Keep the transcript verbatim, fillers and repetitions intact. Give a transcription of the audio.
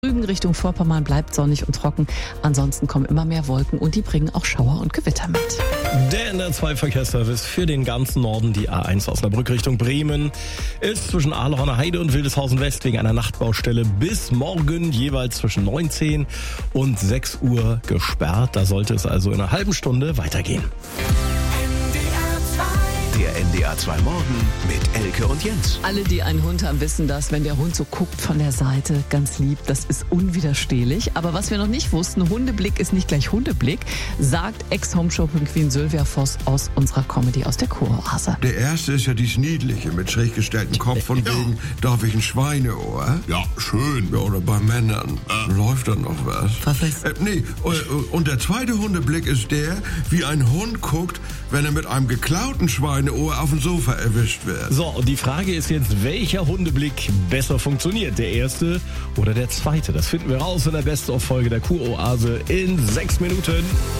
Rügen Richtung Vorpommern bleibt sonnig und trocken. Ansonsten kommen immer mehr Wolken und die bringen auch Schauer und Gewitter mit. Der N D R zwei Verkehrsservice für den ganzen Norden, die A eins Osnabrück Richtung Bremen, ist zwischen Ahleronner Heide und Wildeshausen West wegen einer Nachtbaustelle bis morgen jeweils zwischen neunzehn und sechs Uhr gesperrt. Da sollte es also in einer halben Stunde weitergehen. Der N D R zwei Morgen mit Elke und Jens. Alle, die einen Hund haben, wissen das, wenn der Hund so guckt von der Seite, ganz lieb, das ist unwiderstehlich. Aber was wir noch nicht wussten, Hundeblick ist nicht gleich Hundeblick, sagt Ex-Homeshopping-Queen Sylvia Voss aus unserer Comedy aus der Kuroase. Der erste ist ja dies Niedliche mit schräg gestelltem Kopf von wegen, darf ich ein Schweineohr? Ja, schön. Ja, oder bei Männern. Äh. Läuft da noch was? Was ist? Äh, nee, und der zweite Hundeblick ist der, wie ein Hund guckt, wenn er mit einem geklauten Schweineohr auf dem Sofa erwischt wird. So, und die Frage ist jetzt, welcher Hundeblick besser funktioniert? Der erste oder der zweite? Das finden wir raus in der Best-of-Folge der Kuroase in sechs Minuten.